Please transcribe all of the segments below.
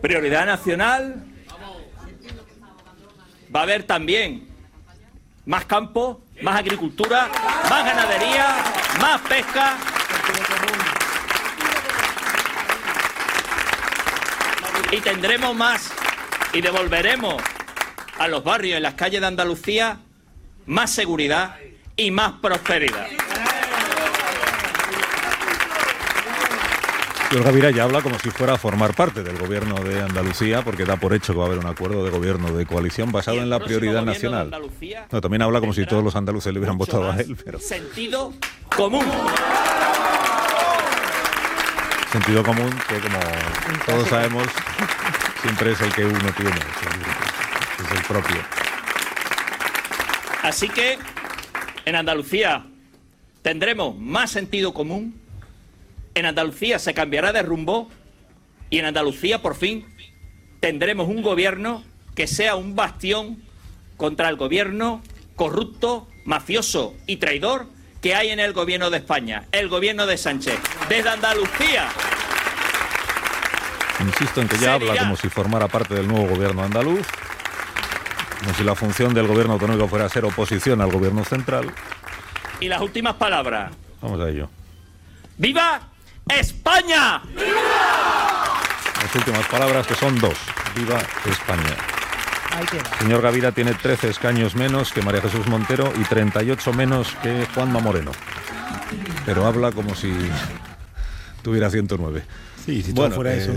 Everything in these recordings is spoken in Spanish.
prioridad nacional. Va a haber también más campo, más agricultura, más ganadería, más pesca. Y tendremos más y devolveremos a los barrios y las calles de Andalucía más seguridad y más prosperidad. Señor Gavira ya habla como si fuera a formar parte del gobierno de Andalucía, porque da por hecho que va a haber un acuerdo de gobierno de coalición basado en la prioridad nacional. No, también habla como si todos los andaluces le hubieran votado a él, pero... Sentido común. Sentido común que, como todos sabemos, siempre es el que uno tiene, es el propio. Así que en Andalucía tendremos más sentido común, en Andalucía se cambiará de rumbo y en Andalucía por fin tendremos un gobierno que sea un bastión contra el gobierno corrupto, mafioso y traidor que hay en el gobierno de España, el gobierno de Sánchez. Desde Andalucía. Insisto en que ya habla como si formara parte del nuevo gobierno andaluz, como si la función del gobierno autonómico fuera ser oposición al gobierno central. Y las últimas palabras. Vamos a ello. ¡Viva España! ¡Viva! Las últimas palabras, que son dos. ¡Viva España! Señor Gavira tiene 13 escaños menos que María Jesús Montero y 38 menos que Juanma Moreno. Pero habla como si tuviera 109. Sí, si todo fuera eso.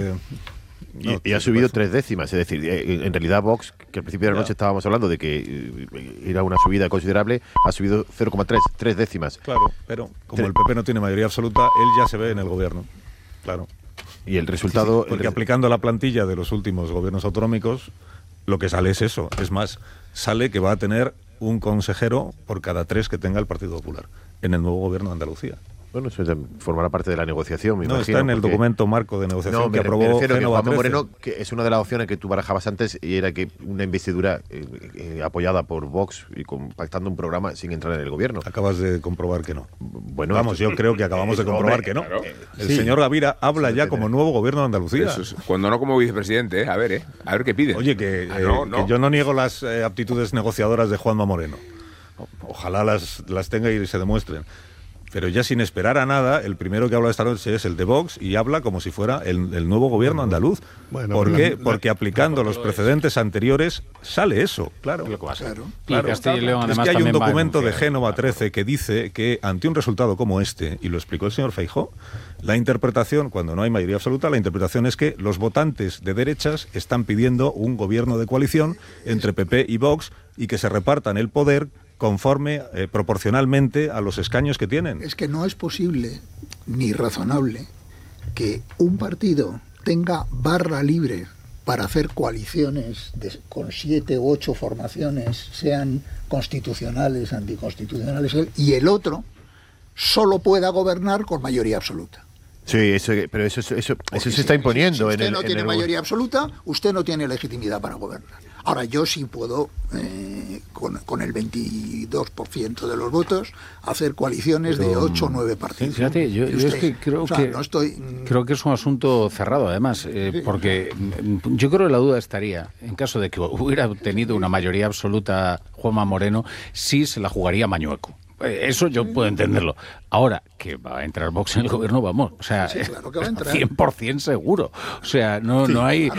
Y ha subido 3 décimas, es decir, en realidad Vox, que al principio de la noche estábamos hablando de que era una subida considerable, ha subido 3 décimas. Claro, pero como el PP no tiene mayoría absoluta, él ya se ve en el gobierno. Claro. Y el resultado... Sí, porque aplicando la plantilla de los últimos gobiernos autonómicos, lo que sale es eso. Es más, sale que va a tener un consejero por cada 3 que tenga el Partido Popular en el nuevo gobierno de Andalucía. Bueno, eso formará parte de la negociación, me imagino. Está en el documento marco de negociación que aprobó Juanma Moreno, que es una de las opciones que tú barajabas antes, y era que una investidura apoyada por Vox y pactando un programa sin entrar en el gobierno. Acabas de comprobar que no. Bueno, vamos, yo creo que acabamos de comprobar que no. Claro. El señor Gavira habla ya como nuevo gobierno de Andalucía. Eso es, cuando no como vicepresidente, a ver qué piden. Oye, que yo no niego las aptitudes negociadoras de Juanma Moreno. Ojalá las tenga y se demuestren. Pero ya sin esperar a nada, el primero que habla esta noche es el de Vox y habla como si fuera el nuevo gobierno andaluz. Bueno, ¿por qué? Porque aplicando los precedentes anteriores sale eso, claro. Claro. Y Castilla y León, además, es que hay un documento de Génova 13 que dice que ante un resultado como este, y lo explicó el señor Feijóo, la interpretación, cuando no hay mayoría absoluta, la interpretación es que los votantes de derechas están pidiendo un gobierno de coalición entre PP y Vox y que se repartan el poder conforme, proporcionalmente a los escaños que tienen. Es que no es posible ni razonable que un partido tenga barra libre para hacer coaliciones con 7 u 8 formaciones, sean constitucionales, anticonstitucionales, y el otro solo pueda gobernar con mayoría absoluta. Sí, pero eso se está imponiendo. Si usted no tiene mayoría absoluta, usted no tiene legitimidad para gobernar. Ahora, yo sí puedo, con el 22% de los votos, hacer coaliciones de 8 o 9 partidos. Fíjate, yo es que creo creo que es un asunto cerrado, además, porque yo creo que la duda estaría, en caso de que hubiera obtenido una mayoría absoluta Juanma Moreno, sí se la jugaría Mañueco. Eso yo puedo entenderlo. Ahora, que va a entrar Vox en el gobierno, vamos, o sea, claro que va a entrar. 100% seguro. O sea, no hay...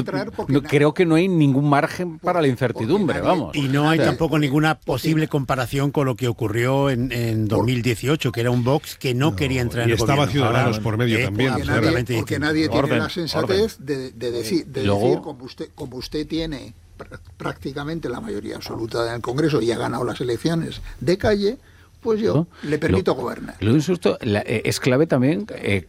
creo que no hay ningún margen para la incertidumbre, vamos. Y no hay tampoco ninguna posible comparación con lo que ocurrió en 2018, que era un Vox que no quería entrar en el gobierno. Y estaba Ciudadanos por medio también. Porque nadie tiene la sensatez de decir, como usted tiene prácticamente la mayoría absoluta en el Congreso y ha ganado las elecciones de calle, pues yo le permito gobernar. Lo insisto, es clave también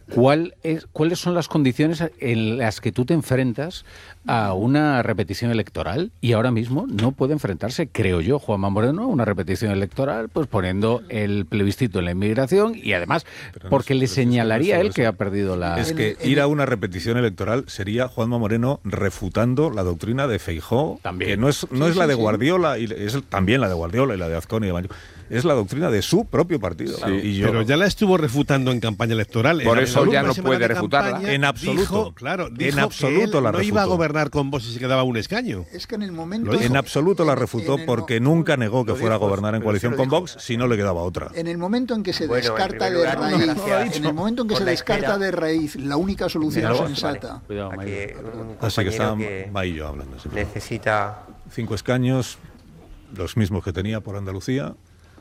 cuáles son las condiciones en las que tú te enfrentas a una repetición electoral, y ahora mismo no puede enfrentarse, creo yo, Juanma Moreno, a una repetición electoral, pues poniendo el plebiscito en la inmigración, y además porque le señalaría él que ha perdido la... Es que ir a una repetición electoral sería Juanma Moreno refutando la doctrina de Feijóo, que no es la de Guardiola, y es también la de Guardiola y la de Azcón y de Mañueco. es la doctrina de su propio partido. Sí, y pero ya la estuvo refutando en campaña electoral. Por eso ya no puede refutarla. En absoluto. Dijo en absoluto que la no refutó. iba a gobernar con Vox y se quedaba un escaño. Es que en el momento... En absoluto la refutó porque nunca negó que fuera a gobernar en coalición con Vox si no le quedaba otra. En el momento en que se descarta de raíz, en el momento en que se descarta de raíz la única solución sensata. Así que está Maillo hablando. Necesita 5 escaños, los mismos que tenía por Andalucía,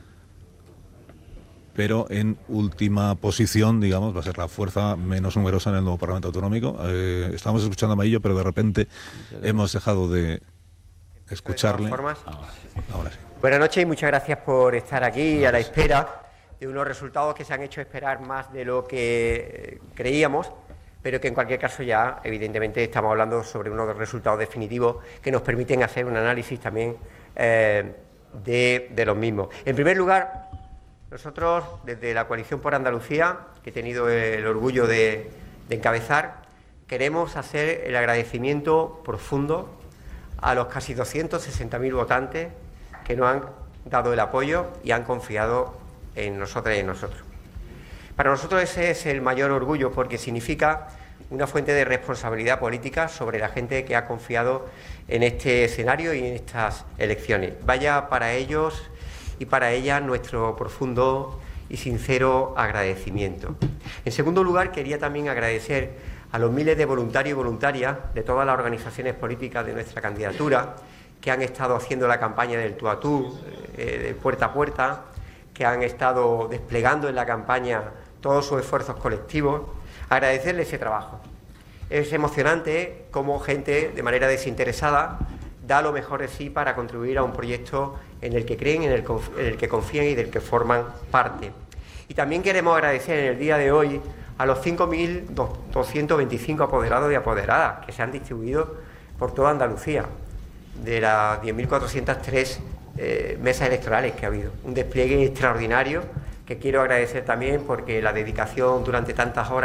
pero en última posición, digamos, va a ser la fuerza menos numerosa en el nuevo Parlamento Autonómico. Estamos escuchando a Maillo, pero de repente hemos dejado de escucharle. Ahora sí. Buenas noches y muchas gracias por estar aquí a la espera de unos resultados que se han hecho esperar más de lo que creíamos, pero que en cualquier caso ya, evidentemente, estamos hablando sobre unos resultados definitivos que nos permiten hacer un análisis también de los mismos. En primer lugar, nosotros, desde la Coalición por Andalucía, que he tenido el orgullo de encabezar, queremos hacer el agradecimiento profundo a los casi 260.000 votantes que nos han dado el apoyo y han confiado en nosotras y en nosotros. Para nosotros ese es el mayor orgullo porque significa una fuente de responsabilidad política sobre la gente que ha confiado en este escenario y en estas elecciones. Vaya para ellos y para ellas nuestro profundo y sincero agradecimiento. En segundo lugar, quería también agradecer a los miles de voluntarios y voluntarias de todas las organizaciones políticas de nuestra candidatura que han estado haciendo la campaña del tú a tú, de puerta a puerta, que han estado desplegando en la campaña todos sus esfuerzos colectivos, agradecerles ese trabajo. Es emocionante cómo gente de manera desinteresada da lo mejor de sí para contribuir a un proyecto en el que creen, en el que confían y del que forman parte. Y también queremos agradecer en el día de hoy a los 5.225 apoderados y apoderadas que se han distribuido por toda Andalucía, de las 10.403 mesas electorales que ha habido. Un despliegue extraordinario que quiero agradecer también porque la dedicación durante tantas horas